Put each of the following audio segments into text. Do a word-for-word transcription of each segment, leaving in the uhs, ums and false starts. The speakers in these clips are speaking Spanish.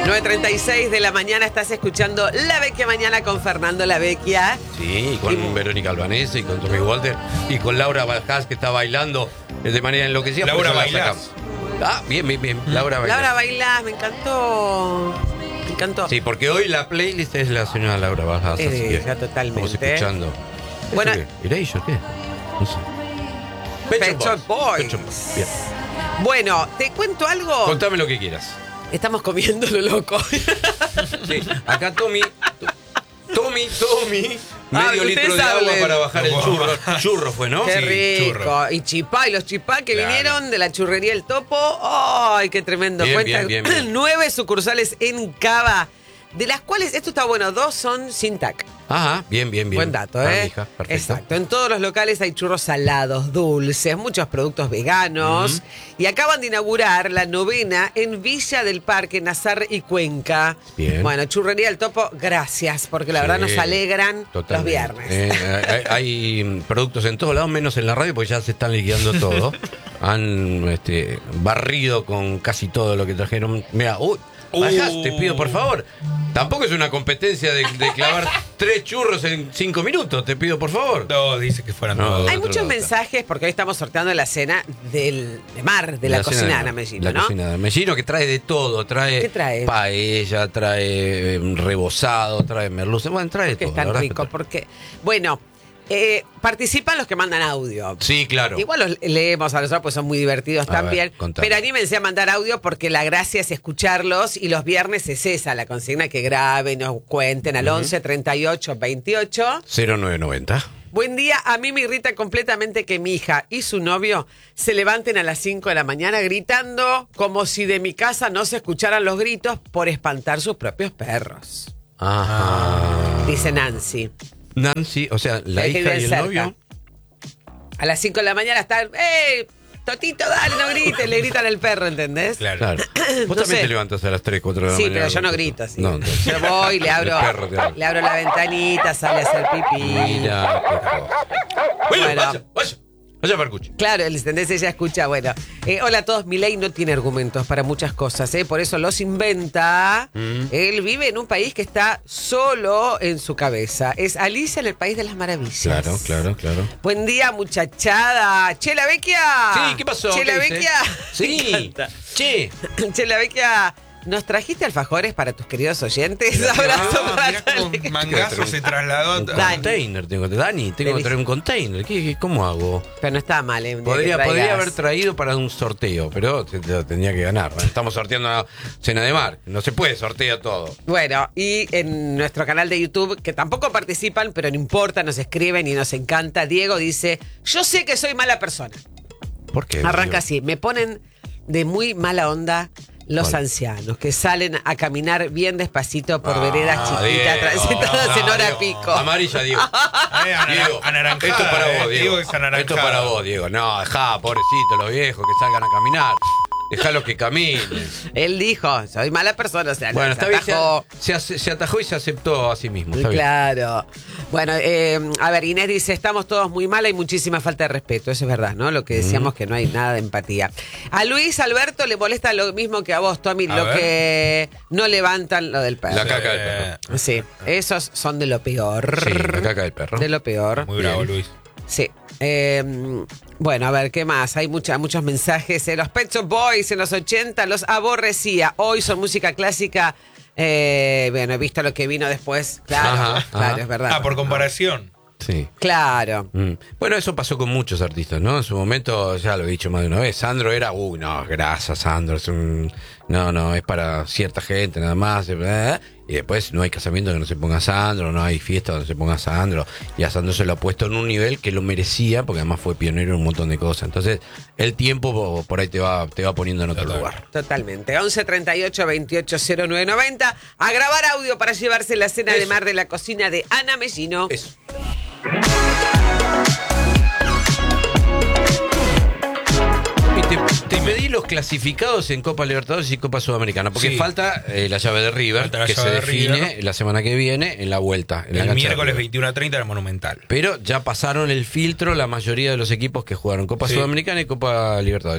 nueve treinta y seis de la mañana estás escuchando La Vecchia Mañana con Fernando La Vecchia. Sí, y con y... Verónica Albanese y con Tommy Walter y con Laura Bajás, que está bailando de manera enloquecida. Laura Bailás. Ah, bien, bien, bien. Mm. Laura Bailás. Laura Bailás, me encantó. Me encantó. Sí, porque hoy la playlist es la señora Laura Bajás. Eh, así que ya totalmente. Vamos escuchando. Bueno, ¿Era ellos qué? No sé. Pet Shop Boys. Pet Shop Boys. Bien. Bueno, ¿te cuento algo? Contame lo que quieras. Estamos comiendo lo loco. Sí, acá Tommy, Tommy, Tommy, ah, medio litro de agua para bajar el churro. Churro fue, ¿no? Qué sí, rico. Churro. Y chipá, y los chipá que claro. vinieron de la churrería El Topo. ¡Ay, qué tremendo! Bien, Cuenta bien, bien, bien. nueve sucursales en Cava, de las cuales, esto está bueno, dos son sin tac. Ajá, bien, bien, bien. Buen dato, ¿eh? Hija, perfecto. Exacto. En todos los locales hay churros salados, dulces, muchos productos veganos. Uh-huh. Y acaban de inaugurar la novena en Villa del Parque, Nazar y Cuenca. Bien. Bueno, Churrería El Topo, gracias, porque la sí, verdad nos alegran totalmente. Los viernes. Eh, hay, hay productos en todos lados, menos en la radio, porque ya se están liquidando todo. Han este, barrido con casi todo lo que trajeron. Mira, uy. Bajás, uh. te pido por favor. Tampoco es una competencia de, de clavar tres churros en cinco minutos, te pido por favor. No, dice que fueran no, todos. Hay muchos mensajes porque hoy estamos sorteando la cena del de mar, de la, la cocina de Ana Mellino, la ¿no? La cocina de Mellino, que trae de todo. Trae, ¿Qué trae? Paella, trae eh, rebozado, trae merluza. Bueno, trae que todo. Que es tan rico, porque... Bueno... Eh, participan los que mandan audio. Sí, claro. Igual los leemos a los otros, pues son muy divertidos a también. Ver, pero anímense a mandar audio porque la gracia es escucharlos y los viernes es esa, la consigna que graben, nos cuenten al uh-huh. once treinta y ocho veintiocho cero nueve noventa. Buen día, a mí me irrita completamente que mi hija y su novio se levanten a las cinco de la mañana gritando como si de mi casa no se escucharan los gritos por espantar sus propios perros. Ajá. Dice Nancy. Nancy, o sea, la es hija y el cerca. novio. A las cinco de la mañana están, ¡eh! Totito, dale, no grites, le gritan al perro, ¿entendés? Claro. claro. Vos no también sé. Te levantas a las tres, cuatro de la sí, mañana. Sí, pero yo no grito, sí. No, entonces, yo voy, le abro, le abro la ventanita, sale a hacer pipí. Mira, bueno, bueno, vaya, vaya. Vaya Marcucci. Claro, el intendente ella escucha, bueno. Eh, hola a todos, Milei no tiene argumentos para muchas cosas, ¿eh? Por eso los inventa. Mm. Él vive en un país que está solo en su cabeza. Es Alicia en el País de las Maravillas. Claro, claro, claro. Buen día, muchachada. Che, la Vecchia. Sí, ¿qué pasó? Che, la Vecchia. Sí. Che. Che, la Vecchia. ¿Nos trajiste alfajores para tus queridos oyentes? Mira, Abrazo no, para mira cómo mangazo se trasladó. Un container, tengo, Dani, tengo que traer un container. ¿Qué, qué, ¿Cómo hago? Pero no estaba mal, ¿eh? Podría, podría haber traído para un sorteo, pero te, te, tenía que ganar. Estamos sorteando una cena de mar. No se puede sortear todo. Bueno, y en nuestro canal de YouTube, que tampoco participan, pero no importa, nos escriben y nos encanta. Diego dice, yo sé que soy mala persona. ¿Por qué? Arranca así, me ponen de muy mala onda los ¿Cuál? ancianos que salen a caminar bien despacito por ah, veredas chiquitas, transitadas oh, en hora Diego. pico. Amarilla, Diego. Ay, Diego, anaranjada, esto es para vos, eh, Diego. Es esto es para vos, Diego. No, dejá, pobrecito, los viejos que salgan a caminar. Dejalos que caminen. Él dijo, soy mala persona, o sea, bueno, se está atajó. Bien, se, se atajó y se aceptó a sí mismo. Está claro. Bien. Bueno, eh, a ver, Inés dice, estamos todos muy mal, hay muchísima falta de respeto, eso es verdad, ¿no? Lo que decíamos, mm. que no hay nada de empatía. A Luis Alberto le molesta lo mismo que a vos, Tommy, a lo ver. que no levantan lo del perro. La caca del perro. Sí, esos son de lo peor. Sí, la caca del perro. De lo peor. Muy bravo, Luis. Sí. Eh, bueno, a ver, ¿qué más? Hay mucha, muchos mensajes. Eh, los Pet Shop Boys en los ochenta los aborrecía. Hoy son música clásica. Eh, bueno, he visto lo que vino después. Claro, ajá, claro, ajá. es verdad. Ah, por comparación. Sí. Claro. Mm. Bueno, eso pasó con muchos artistas, ¿no? En su momento, ya lo he dicho más de una vez, Sandro era, uy, no, grasa, Sandro, es un... No, no, es para cierta gente nada más. ¿eh? Y después no hay casamiento que no se ponga Sandro, no hay fiesta donde se ponga Sandro. Y a Sandro se lo ha puesto en un nivel que lo merecía, porque además fue pionero en un montón de cosas. Entonces, el tiempo por ahí te va, te va poniendo en otro Total. lugar. Totalmente. once treinta y ocho veintiocho cero nueve noventa. A grabar audio para llevarse la cena Eso. de mar de la cocina de Ana Mellino. Eso. Te, te pedí los clasificados en Copa Libertadores y Copa Sudamericana, porque sí. falta eh, la llave de River, que se define River. la semana que viene en la vuelta. En el la miércoles veintiuno a treinta en el Monumental. Pero ya pasaron el filtro la mayoría de los equipos que jugaron Copa sí. Sudamericana y Copa Libertadores.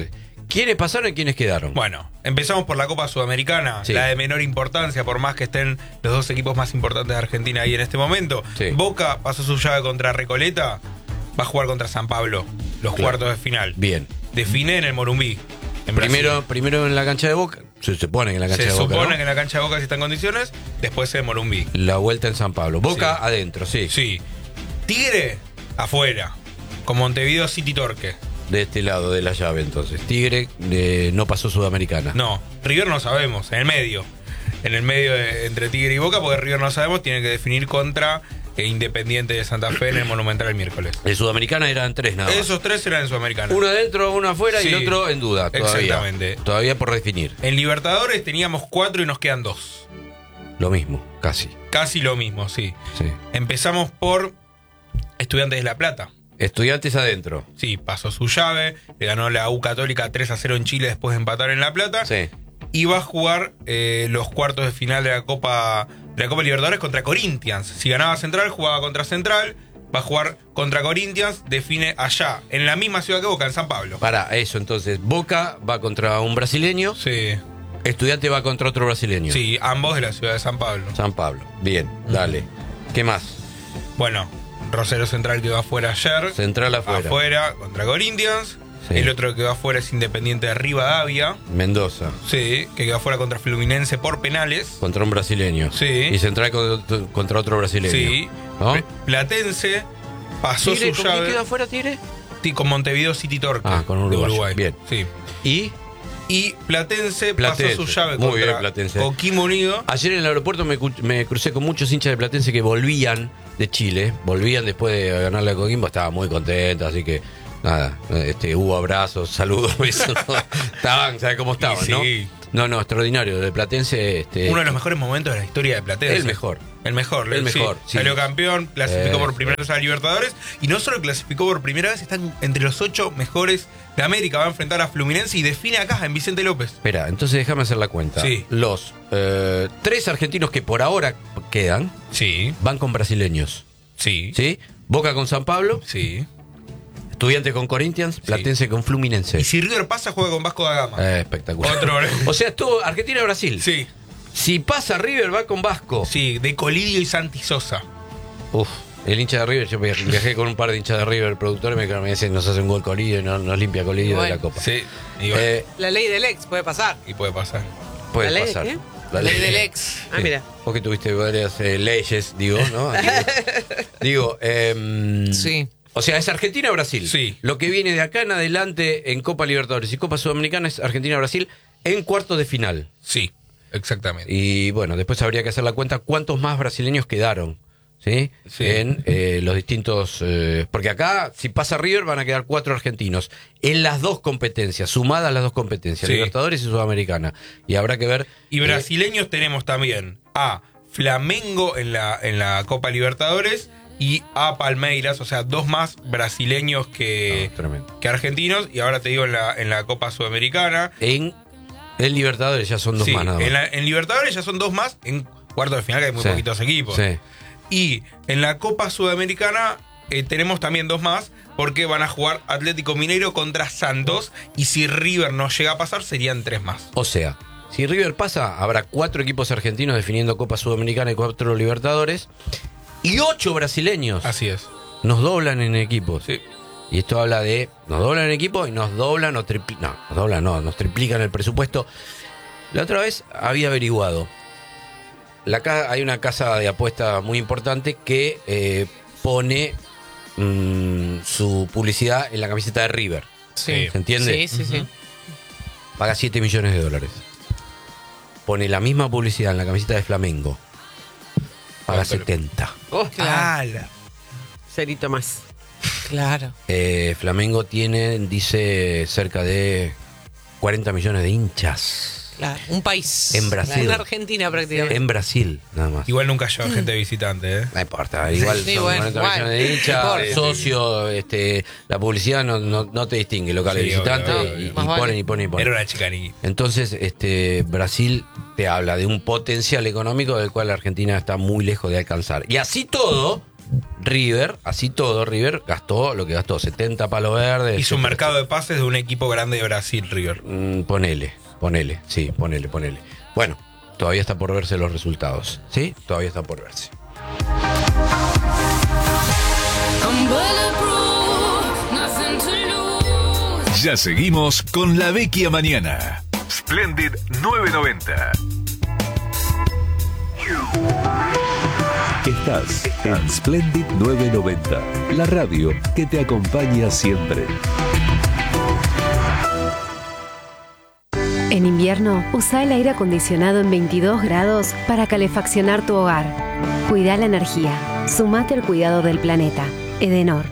¿Quiénes pasaron y quiénes quedaron? Bueno, empezamos por la Copa Sudamericana, Sí. la de menor importancia, por más que estén los dos equipos más importantes de Argentina ahí en este momento. Sí. Boca pasó su llave contra Recoleta, va a jugar contra San Pablo, los Claro. cuartos de final. Bien. Define en el Morumbí, en Brasil. Primero, primero en la cancha de Boca. Se supone que en la cancha Se de Boca. supone ¿no? que en la cancha de Boca si está en condiciones, después en Morumbí. La vuelta en San Pablo. Boca Sí. adentro, sí. Sí. Tigre, afuera, con Montevideo City Torque. De este lado de la llave, entonces. Tigre eh, no pasó Sudamericana. No, River no sabemos, en el medio. En el medio de- entre Tigre y Boca, porque River no sabemos, tiene que definir contra eh, Independiente de Santa Fe en el Monumental el miércoles. De Sudamericana eran tres nada más. Esos tres eran en Sudamericana. Uno adentro, uno afuera y Sí. el otro en duda. Todavía. Exactamente. Todavía por definir. En Libertadores teníamos cuatro y nos quedan dos. Lo mismo, casi. Casi lo mismo, sí. Sí. Empezamos por Estudiantes de La Plata. Estudiantes adentro. Sí, pasó su llave, le ganó la U Católica tres a cero en Chile después de empatar en La Plata. Sí. Y va a jugar eh, los cuartos de final de la Copa de la Copa Libertadores contra Corinthians. Si ganaba Central, jugaba contra Central. Va a jugar contra Corinthians, define allá, en la misma ciudad que Boca, en San Pablo. Para eso, entonces, Boca va contra un brasileño, Sí, Estudiante va contra otro brasileño. sí, ambos de la ciudad de San Pablo. San Pablo. Bien, dale. ¿Qué más? Bueno, Rosario Central quedó afuera ayer. Central afuera. Afuera contra Corinthians. Sí. El otro que quedó afuera es Independiente de Rivadavia. Mendoza. Sí, que quedó afuera contra Fluminense por penales. Contra un brasileño. Sí. Y Central con- contra otro brasileño. Sí. ¿No? Pl- Platense pasó ¿Tigre, su ¿con quién llave queda afuera Tigre? Sí, con Montevideo City Torque. Ah, con de Uruguayo. Uruguay. Bien. Sí. Y Y Platense, Platense. pasó su llave Muy contra bien, Platense. Coquimbo Unido. ayer en el aeropuerto me, cu- me crucé con muchos hinchas de Platense que volvían de Chile, volvían después de ganarle a Coquimbo, estaba muy contento, así que nada, este, hubo abrazos, saludos, besos. Estaban, ¿sabes cómo estaban, Y no? sí. No, no, extraordinario. De Platense, este, Uno de los mejores momentos de la historia de Platense. el mejor. El mejor, El sí. mejor, sí. Salió campeón, clasificó Eh, por primera vez a Libertadores. Y no solo clasificó por primera vez, están entre los ocho mejores de América. Va a enfrentar a Fluminense y define acá en Vicente López. Espera, entonces déjame hacer la cuenta. Sí. Los eh, tres argentinos que por ahora quedan Sí, van con brasileños. sí, ¿Sí? Boca con San Pablo, sí. Estudiante con Corinthians, Platense con Fluminense. Y si River pasa, juega con Vasco da Gama. Eh, espectacular. Otro. O sea, estuvo Argentina-Brasil. Sí, Si pasa River, va con Vasco. sí, de Colidio y Santi Sosa. Uf, el hincha de River, yo viajé, viajé con un par de hinchas de River, productores me, me dicen, nos hace un gol Colidio y no, nos limpia Colidio Bueno. de la Copa. Sí, y, bueno, Eh, La ley del ex puede pasar. y puede pasar. puede ¿La ley de pasar. qué? La Ley del ex. Ah, Sí. mira. Vos que tuviste varias eh, leyes, digo, ¿no? digo, em, Sí. O sea, es Argentina-Brasil. Sí. Lo que viene de acá en adelante en Copa Libertadores y Copa Sudamericana es Argentina-Brasil en cuartos de final. Sí, exactamente. Y bueno, después habría que hacer la cuenta cuántos más brasileños quedaron, ¿sí? Sí. En eh, los distintos... eh, porque acá, si pasa River, van a quedar cuatro argentinos en las dos competencias, sumadas las dos competencias, Sí. Libertadores y Sudamericana. Y habrá que ver... Y eh, brasileños tenemos también a Flamengo en la, en la Copa Libertadores y a Palmeiras, o sea, dos más brasileños que, no, tremendo. que argentinos. Y ahora te digo en la, en la Copa Sudamericana. En, en Libertadores ya son dos Sí, más nada más. en, la- en Libertadores ya son dos más, en cuartos de final que hay muy Sí. poquitos equipos. Sí. Y en la Copa Sudamericana eh, tenemos también dos más, porque van a jugar Atlético Mineiro contra Santos. Y si River no llega a pasar, serían tres más. O sea, si River pasa, habrá cuatro equipos argentinos definiendo Copa Sudamericana y cuatro Libertadores. Y ocho brasileños Así es. nos doblan en equipos. Sí. Y esto habla de, nos doblan en equipo y nos doblan o triplican, no, nos doblan no, nos triplican el presupuesto. La otra vez había averiguado, la, ca- hay una casa de apuesta muy importante que eh, pone mm, su publicidad en la camiseta de River. Sí. ¿Se entiende? Sí, sí, sí. Paga siete millones de dólares. Pone la misma publicidad en la camiseta de Flamengo. Paga ¿Cuánto le- setenta. Oh, claro. Ah, la- Cerito más. Claro. Eh, Flamengo tiene, dice, cerca de cuarenta millones de hinchas. Claro, un país. En Brasil. En Argentina prácticamente. En Brasil, nada más. Igual nunca lleva gente visitante, ¿eh? No importa, igual Sí, son bueno, cuarenta igual. millones de hinchas, No importa. socio, este, la publicidad no, no, no te distingue, locales Sí, visitantes, obvio, obvio. y, y Más vale. ponen y ponen y ponen. Era una chicanita. Entonces, este, Brasil te habla de un potencial económico del cual la Argentina está muy lejos de alcanzar. Y así todo, River, así todo, River gastó lo que gastó, setenta palos verdes. Hizo un etcétera, mercado de pases de un equipo grande de Brasil, River. Mm, ponele, ponele, sí, ponele, ponele. Bueno, todavía está por verse los resultados, ¿sí? Todavía está por verse. Ya seguimos con La Vecchia Mañana. Splendid novecientos noventa. Estás en Splendid novecientos noventa, la radio que te acompaña siempre. En invierno, usa el aire acondicionado en veintidós grados para calefaccionar tu hogar. Cuida la energía. Sumate al cuidado del planeta. Edenor.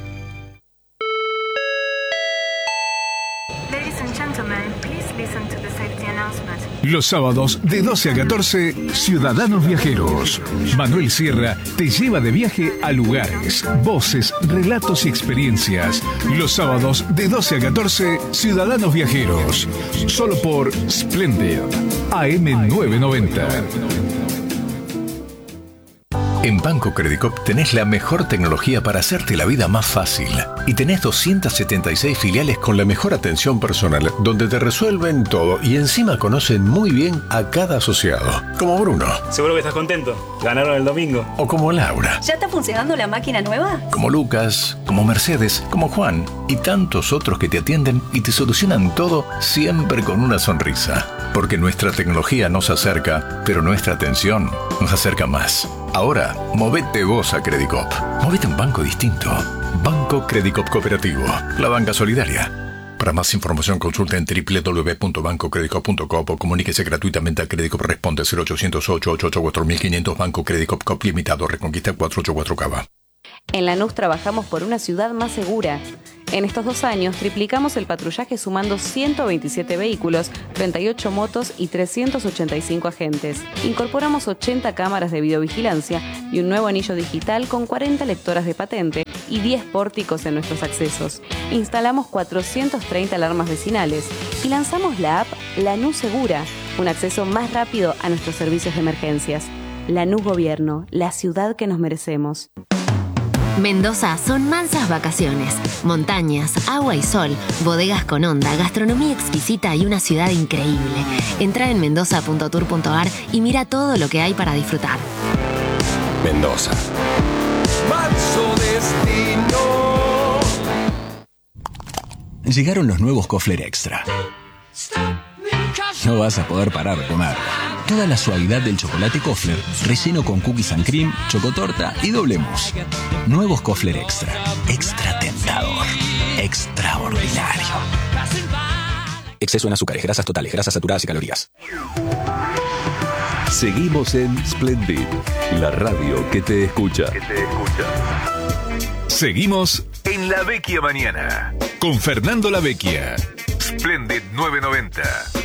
Ladies and gentlemen, please listen to the safety announcement. Los sábados de doce a catorce, Ciudadanos Viajeros. Manuel Sierra te lleva de viaje a lugares, voces, relatos y experiencias. Los sábados de doce a catorce, Ciudadanos Viajeros. Solo por Splendid A M novecientos noventa. En Banco Credicop tenés la mejor tecnología para hacerte la vida más fácil. Y tenés doscientas setenta y seis filiales con la mejor atención personal, donde te resuelven todo y encima conocen muy bien a cada asociado. Como Bruno. Seguro que estás contento. Ganaron el domingo. O como Laura. ¿Ya está funcionando la máquina nueva? Como Lucas, como Mercedes, como Juan y tantos otros que te atienden y te solucionan todo siempre con una sonrisa. Porque nuestra tecnología nos acerca, pero nuestra atención nos acerca más. Ahora, movete vos a Credicop. Movete a un banco distinto. Banco Credicop Cooperativo. La banca solidaria. Para más información consulta en doble u doble u doble u punto banco credicop punto com o comuníquese gratuitamente a Credicop. Responde cero ochocientos ocho ocho ocho cuatro mil quinientos. Banco Credicop Cop Limitado. Reconquista cuatrocientos ochenta y cuatro Cava. En Lanús trabajamos por una ciudad más segura. En estos dos años triplicamos el patrullaje sumando ciento veintisiete vehículos, treinta y ocho motos y trescientos ochenta y cinco agentes. Incorporamos ochenta cámaras de videovigilancia y un nuevo anillo digital con cuarenta lectoras de patente y diez pórticos en nuestros accesos. Instalamos cuatrocientas treinta alarmas vecinales y lanzamos la app Lanús Segura, un acceso más rápido a nuestros servicios de emergencias. Lanús Gobierno, la ciudad que nos merecemos. Mendoza son mansas vacaciones, montañas, agua y sol, bodegas con onda, gastronomía exquisita y una ciudad increíble. Entra en mendoza punto tour punto ar y mira todo lo que hay para disfrutar. Mendoza. Manso destino. Llegaron los nuevos Kofler Extra. No vas a poder parar de comer. Toda la suavidad del chocolate Kofler, relleno con cookies and cream, chocotorta y doble mousse. Nuevos Kofler Extra. Extra tentador. Extraordinario. Exceso en azúcares, grasas totales, grasas saturadas y calorías. Seguimos en Splendid, la radio que te escucha. Que te escucha. Seguimos en La Vecchia Mañana con Fernando La Vecchia. Splendid novecientos noventa.